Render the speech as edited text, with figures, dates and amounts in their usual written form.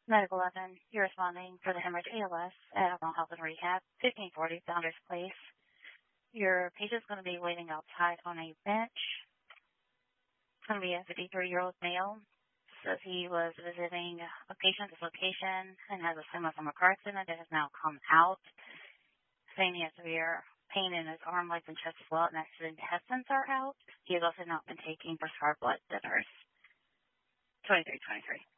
Medical 11, you're responding for the hemorrhage ALS at Alcohol Health and Rehab, 1540 Founders Place. Your patient's going to be waiting outside on a bench. It's going to be a 53-year-old male. Says he was visiting a patient at this location and has a similar from a car accident that has now come out, saying he has severe pain in his arm, legs, and chest as well, and that his intestines are out. He has also not been taking prescribed blood thinners. 2323.